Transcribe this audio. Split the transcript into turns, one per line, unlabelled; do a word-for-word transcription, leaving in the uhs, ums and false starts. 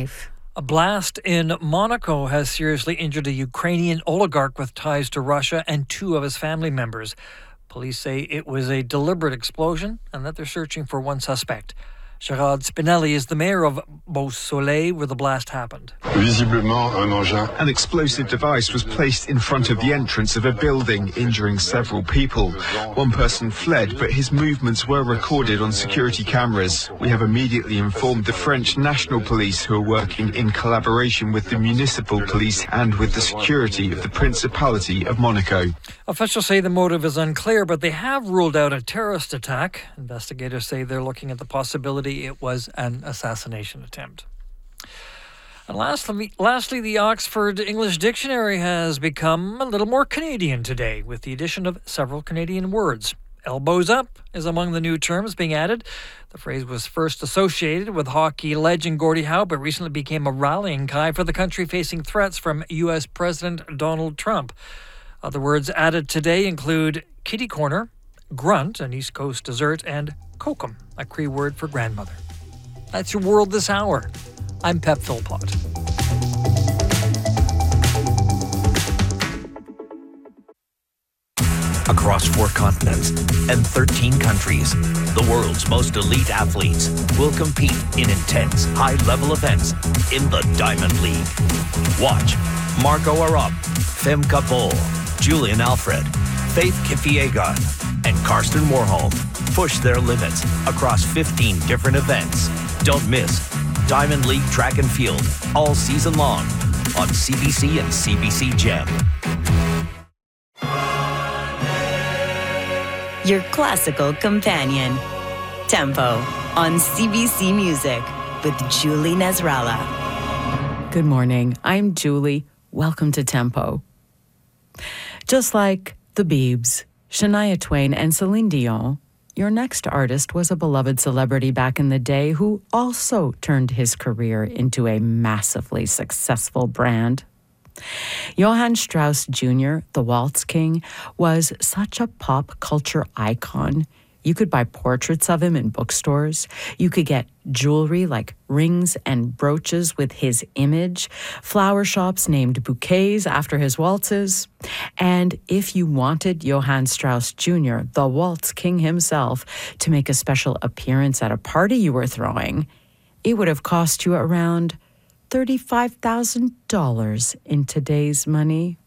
life.
A blast in Monaco has seriously injured a Ukrainian oligarch with ties to Russia and two of his family members. Police say it was a deliberate explosion and that they're searching for one suspect. Gerard Spinelli is the mayor of Beausoleil, where the blast happened.
An explosive device was placed in front of the entrance of a building, injuring several people. One person fled, but his movements were recorded on security cameras. We have immediately informed the French National Police, who are working in collaboration with the municipal police and with the security of the Principality of Monaco.
Officials say the motive is unclear, but they have ruled out a terrorist attack. Investigators say they're looking at the possibility it was an assassination attempt. And lastly, lastly, the Oxford English Dictionary has become a little more Canadian today with the addition of several Canadian words. Elbows up is among the new terms being added. The phrase was first associated with hockey legend Gordie Howe, but recently became a rallying cry for the country facing threats from U S President Donald Trump. Other words added today include kitty corner, grunt, an East Coast dessert, and kokum, a Cree word for grandmother. That's your world this hour. I'm Pep Philpott.
Across four continents and thirteen countries, the world's most elite athletes will compete in intense, high-level events in the Diamond League. Watch Marco Arop, Femke Bol, Julian Alfred, Faith Kipyegon, and Karsten Warholm push their limits across fifteen different events. Don't miss Diamond League Track and Field all season long on C B C and C B C Gem.
Your classical companion. Tempo on C B C Music with Julie Nasrallah.
Good morning. I'm Julie. Welcome to Tempo. Just like the Biebs, Shania Twain, and Celine Dion, your next artist was a beloved celebrity back in the day who also turned his career into a massively successful brand. Johann Strauss Junior, the Waltz King, was such a pop culture icon. You could buy portraits of him in bookstores. You could get jewelry like rings and brooches with his image, flower shops named bouquets after his waltzes. And if you wanted Johann Strauss Junior, the Waltz King himself, to make a special appearance at a party you were throwing, it would have cost you around thirty-five thousand dollars in today's money.